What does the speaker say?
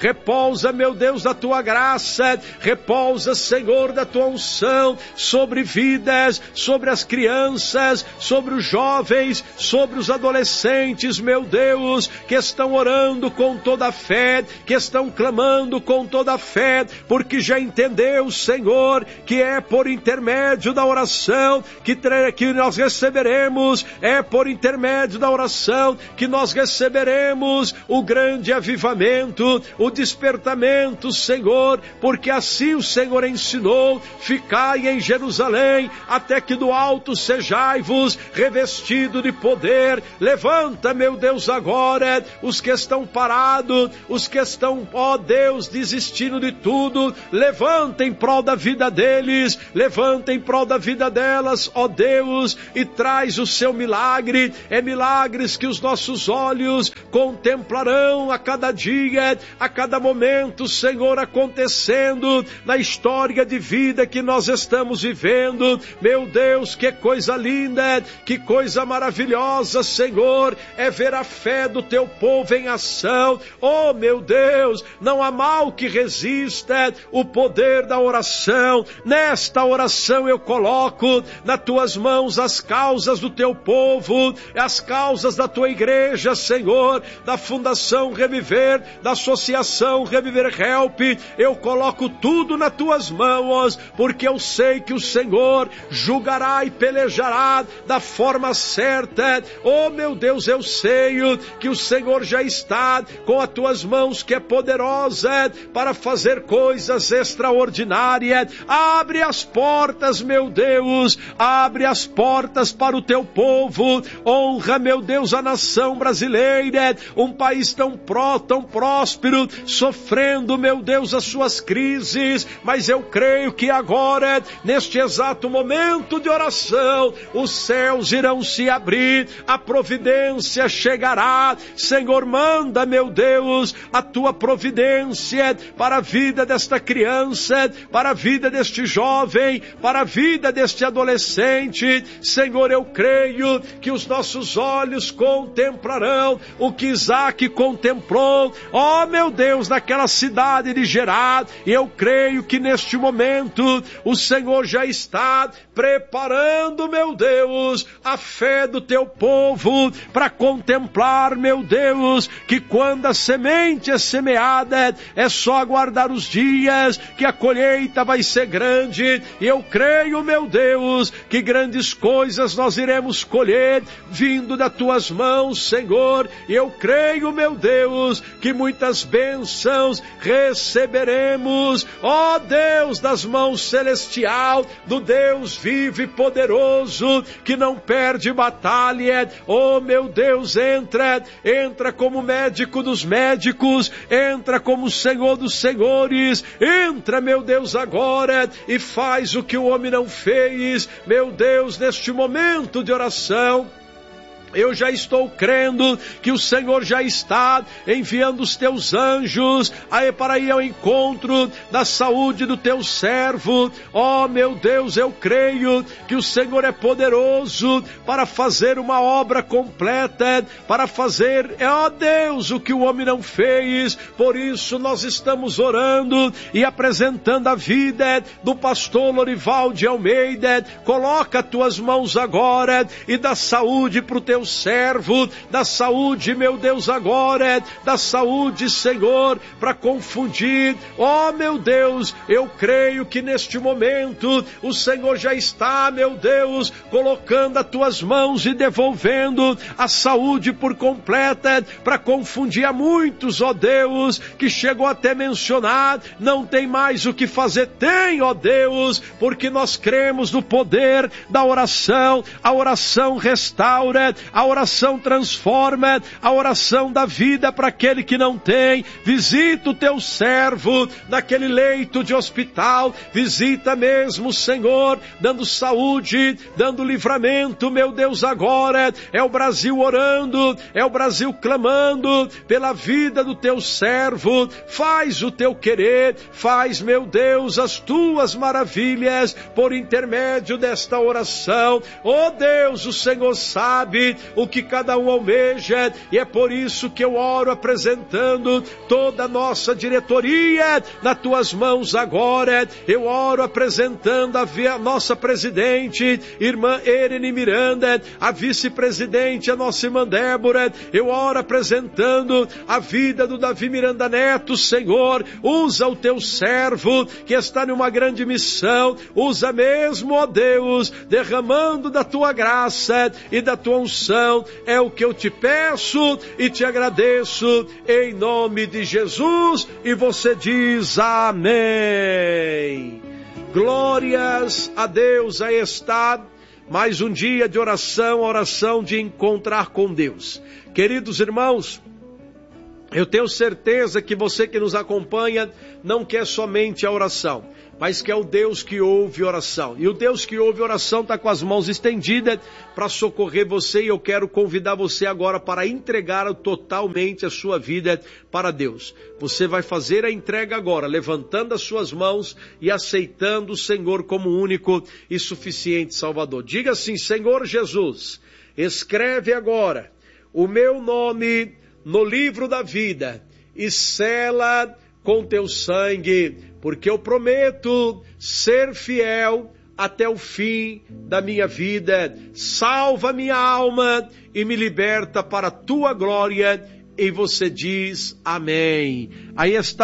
repousa, meu Deus, da tua graça, repousa, Senhor, da tua unção sobre vidas, sobre as crianças, sobre os jovens, sobre os adolescentes, meu Deus, que estão orando com toda a fé, que estão clamando com toda a fé, porque já entendeu, Senhor, que é por intermédio da oração que nós receberemos, é por intermédio da oração que nós receberemos o grande avivamento, o despertamento, Senhor, porque assim o Senhor ensinou: ficai em Jerusalém, até que do alto sejai-vos revestido de poder. Levanta, meu Deus, agora os que estão parados, os que estão, ó Deus, desistindo de tudo, levanta em prol da vida deles, levanta em prol da vida delas, ó Deus, e traz o seu milagre. É milagres que os nossos olhos contemplarão a cada dia, a cada momento, Senhor, acontecendo na história de vida que nós estamos vivendo. Meu Deus, que coisa linda, que coisa maravilhosa, Senhor, é ver a fé do teu povo em ação. Oh, meu Deus, não há mal que resista o poder da oração. Nesta oração eu coloco nas tuas mãos as causas do teu povo, as causas da tua igreja, Senhor, da Fundação Reviver, da Associação Reviver Help. Eu coloco tudo nas tuas mãos, porque eu sei que o Senhor julgará e pelejará da forma certa. Oh, meu Deus, eu sei que o Senhor já está com as tuas mãos, que é poderosa para fazer coisas extraordinárias. Abre as portas, meu Deus, abre as portas para o teu povo. Honra, meu Deus, a nação brasileira, um país tão próspero, sofrendo, meu Deus, as suas crises, mas eu creio que agora, neste exato momento de oração, os céus irão se abrir, a providência chegará. Senhor, manda, meu Deus, a tua providência para a vida desta criança, para a vida deste jovem, para a vida deste adolescente. Senhor, eu creio que os nossos olhos contemplarão o que Isaac contemplou, ó meu Deus, naquela cidade de Gerar. E eu creio que neste momento o Senhor já está preparando, meu Deus, a fé do teu povo para contemplar, meu Deus, que quando a semente é semeada, é só aguardar os dias que a colheita vai ser grande. E eu creio, meu Deus, que grandes coisas nós iremos colher vindo das tuas mãos, Senhor. E eu creio, meu Deus, que muitas bênçãos receberemos, ó Deus, das mãos celestial, do Deus vivo e poderoso, que não perde batalha. Oh, meu Deus, entra como médico dos médicos, entra como Senhor dos senhores, entra, meu Deus, agora e faz o que o homem não fez, meu Deus, neste momento de oração. Eu já estou crendo que o Senhor já está enviando os teus anjos para ir ao encontro da saúde do teu servo. Oh, meu Deus, eu creio que o Senhor é poderoso para fazer uma obra completa, para fazer, ó Deus, o que o homem não fez. Por isso nós estamos orando e apresentando a vida do pastor Lorival de Almeida. Coloca as tuas mãos agora e dá saúde para o teu servo, da saúde, meu Deus, agora, da saúde, Senhor, para confundir. Oh, meu Deus, eu creio que neste momento o Senhor já está, meu Deus, colocando as tuas mãos e devolvendo a saúde por completa, para confundir a muitos, ó Deus, que chegou até mencionar, não tem mais o que fazer. Tem, ó Deus, porque nós cremos no poder da oração. A oração restaura, a oração transforma, a oração da vida para aquele que não tem. Visita o teu servo naquele leito de hospital, visita mesmo, Senhor, dando saúde, dando livramento, meu Deus, agora é o Brasil orando, é o Brasil clamando pela vida do teu servo. Faz o teu querer, faz, meu Deus, as tuas maravilhas por intermédio desta oração. Oh Deus, o Senhor sabe o que cada um almeja, e é por isso que eu oro apresentando toda a nossa diretoria nas tuas mãos agora. Eu oro apresentando a nossa presidente, irmã Erene Miranda, a vice-presidente, a nossa irmã Débora. Eu oro apresentando a vida do Davi Miranda Neto. Senhor, usa o teu servo que está numa grande missão, usa mesmo, ó Deus, derramando da tua graça e da tua unção. É o que eu te peço e te agradeço em nome de Jesus. E você diz amém. Glórias a Deus. Aí está mais um dia de oração de encontrar com Deus. Queridos irmãos, eu tenho certeza que você que nos acompanha não quer somente a oração, mas que é o Deus que ouve oração. E o Deus que ouve oração está com as mãos estendidas para socorrer você, e eu quero convidar você agora para entregar totalmente a sua vida para Deus. Você vai fazer a entrega agora, levantando as suas mãos e aceitando o Senhor como único e suficiente Salvador. Diga assim: Senhor Jesus, escreve agora o meu nome no livro da vida e sela com teu sangue, porque eu prometo ser fiel até o fim da minha vida. Salva minha alma e me liberta para a tua glória. E você diz amém. Aí está